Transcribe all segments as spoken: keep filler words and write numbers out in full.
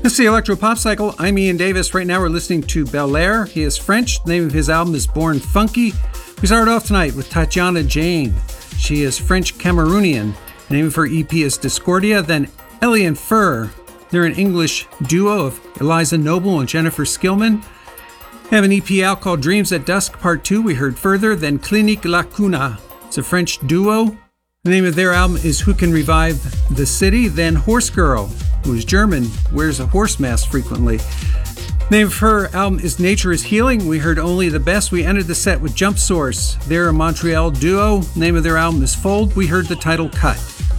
This is the Electro Pop Cycle. I'm Ian Davis. Right now we're listening to Belair. He is French. The name of his album is Born Funky. We started off tonight with Tatiana Jane. She is French Cameroonian. The name of her E P is Discordia. Then Ellie and Fur. They're an English duo of Eliza Noble and Jennifer Skillman. They have an E P out called Dreams at Dusk Part two. We heard Further. Then Clinique La Cuna. It's a French duo. The name of their album is Who Can Revive the City. Then Horse Girl, who is German, wears a horse mask frequently. The name of her album is Nature is Healing. We heard Only the Best. We ended the set with Jump Source. They're a Montreal duo. The name of their album is Fold. We heard the title Cut.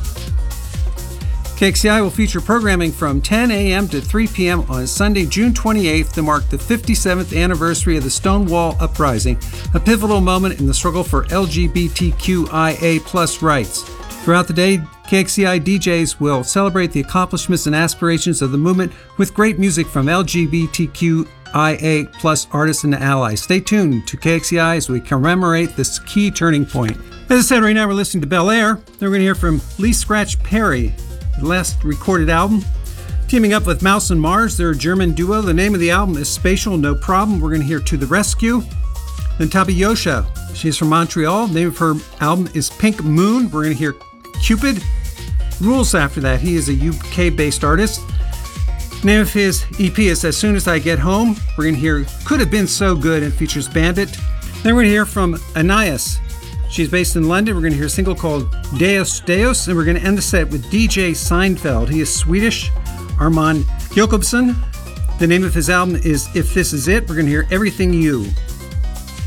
K X C I will feature programming from ten a.m. to three p.m. on Sunday, June twenty-eighth, to mark the fifty-seventh anniversary of the Stonewall Uprising, a pivotal moment in the struggle for L G B T Q I A plus rights. Throughout the day, K X C I D Js will celebrate the accomplishments and aspirations of the movement with great music from L G B T Q I A plus artists and allies. Stay tuned to K X C I as we commemorate this key turning point. As I said, right now we're listening to Belair. Then we're going to hear from Lee Scratch Perry, the last recorded album. Teaming up with Mouse and Mars, they're a German duo. The name of the album is Spatial No Problem. We're going to hear To the Rescue. Then Tabiyosha, she's from Montreal. The name of her album is Pink Moon. We're going to hear Cupid. Rules after that. He is a U K-based artist. The name of his E P is As Soon As I Get Home. We're going to hear Could Have Been So Good and features Bandit. Then we're going to hear from Anais. She's based in London. We're going to hear a single called Deus Deus, and we're going to end the set with D J Seinfeld. He is Swedish. Armand Jakobsen. The name of his album is If This Is It. We're going to hear Everything You.